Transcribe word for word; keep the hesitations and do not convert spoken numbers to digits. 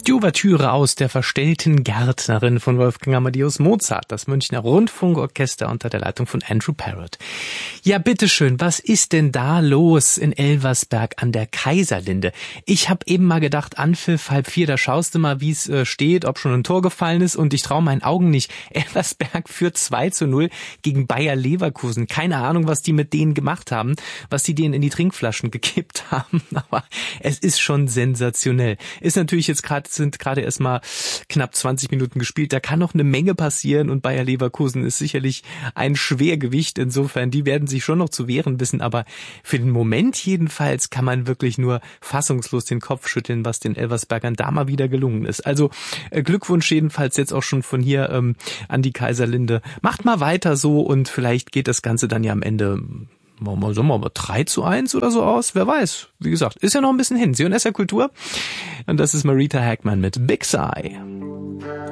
Die Ouvertüre aus Der verstellten Gärtnerin von Wolfgang Amadeus Mozart, das Münchner Rundfunkorchester unter der Leitung von Andrew Parrott. Ja, bitteschön, was ist denn da los in Elversberg an der Kaiserlinde? Ich habe eben mal gedacht, Anpfiff halb vier, da schaust du mal, wie es äh, steht, ob schon ein Tor gefallen ist, und ich traue meinen Augen nicht. Elversberg führt zwei zu null gegen Bayer Leverkusen. Keine Ahnung, was die mit denen gemacht haben, was die denen in die Trinkflaschen gekippt haben, aber es ist schon sensationell. Ist natürlich jetzt gerade sind gerade erst mal knapp zwanzig Minuten gespielt. Da kann noch eine Menge passieren und Bayer Leverkusen ist sicherlich ein Schwergewicht. Insofern, die werden sich schon noch zu wehren wissen. Aber für den Moment jedenfalls kann man wirklich nur fassungslos den Kopf schütteln, was den Elversbergern da mal wieder gelungen ist. Also äh, Glückwunsch jedenfalls jetzt auch schon von hier ähm, an die Kaiserlinde. Macht mal weiter so und vielleicht geht das Ganze dann ja am Ende... Machen wir, sagen wir mal, drei zu eins oder so aus? Wer weiß. Wie gesagt, ist ja noch ein bisschen hin. Sie hören S R Kultur. Und das ist Marita Hackman mit Big Sigh.